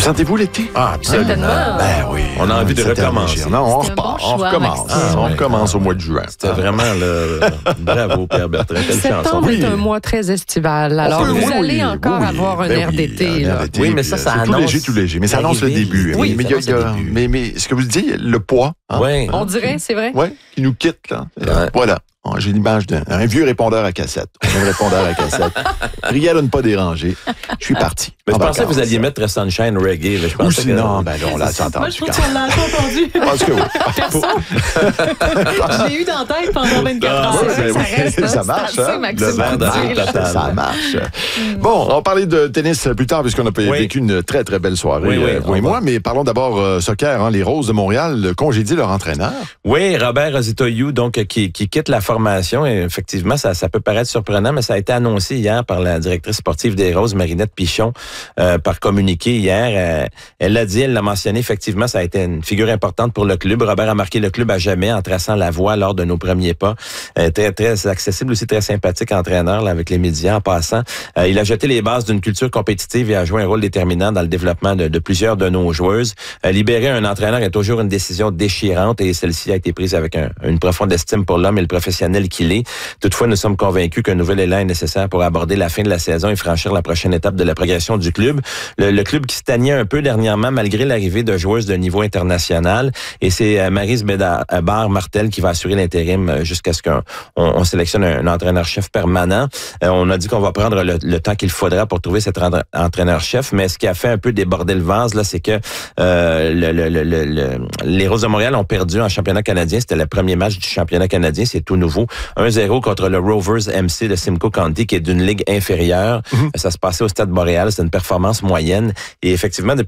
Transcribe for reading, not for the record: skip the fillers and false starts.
sentez-vous l'été? Ah, absolument. Ben oui. On a envie de recommencer. Non, on C'est un repart, bon on choix, recommence. Maxime. On recommence au mois de juin. C'était vraiment bravo, Pierre Bertrand. Quelle chanson. Septembre Oui. est un mois très estival. Alors, Oui, vous oui, allez oui, encore oui. avoir un Ben air oui, d'été. un là. air d'été, Oui, mais puis, ça c'est annonce tout léger. Mais ça annonce le l'arrivée. début. Oui, mais ça annonce le début. mais ce que vous dites, le poids, hein? Oui. On dirait, c'est vrai? Ouais, qui nous quitte, là. Ouais. Voilà. J'ai l'image d'un vieux répondeur à cassette. Un répondeur à cassette. Prière de ne pas déranger. Je suis parti. Mais je En pensais que vous vacances. alliez mettre Sunshine Reggae. Là. Je Ou pensais sinon, ben là, on l'a entendu. Moi, je trouve qu'on l'a entendu. Je pense que oui. Je l'ai eu dans la tête pendant 24 heures. Oui, ça reste, hein, ça c'est marche. assez, Hein? Maxime, Le vent faut dire, d'arrêt, total. ça marche. Bon, on va parler de tennis plus tard, puisqu'on a Oui. vécu une très, très belle soirée, Oui, oui, vous et on moi. va. Mais parlons d'abord soccer. Hein, les Roses de Montréal congédient leur entraîneur. Oui, Robert Ositoiou, donc, qui quitte la formation. Et effectivement, ça peut paraître surprenant, mais ça a été annoncé hier par la directrice sportive des Roses, Marinette Pichon, par communiqué hier. Elle l'a dit, elle l'a mentionné, effectivement, ça a été une figure importante pour le club. Robert a marqué le club à jamais en traçant la voie lors de nos premiers pas. Très, très accessible aussi, très sympathique entraîneur là, avec les médias en passant. Il a jeté les bases d'une culture compétitive et a joué un rôle déterminant dans le développement de plusieurs de nos joueuses. Libérer un entraîneur est toujours une décision déchirante et celle-ci a été prise avec une profonde estime pour l'homme et le professionnel qu'il est. Toutefois, nous sommes convaincus qu'un nouvel élan est nécessaire pour aborder la fin de la saison et franchir la prochaine étape de la progression du club. Le club qui stagnait un peu dernièrement malgré l'arrivée de joueuses de niveau international. Et c'est Maryse Bédard-Martel qui va assurer l'intérim jusqu'à ce qu'on sélectionne un entraîneur-chef permanent. On a dit qu'on va prendre le temps qu'il faudra pour trouver cet entraîneur-chef, mais ce qui a fait un peu déborder le vase, là, c'est que les Roses de Montréal ont perdu en championnat canadien. C'était le premier match du championnat canadien, c'est tout nouveau. 1-0 contre le Rovers MC de Simcoe County, qui est d'une ligue inférieure. Ça se passait au Stade Boréal, c'est une performance moyenne. Et effectivement, depuis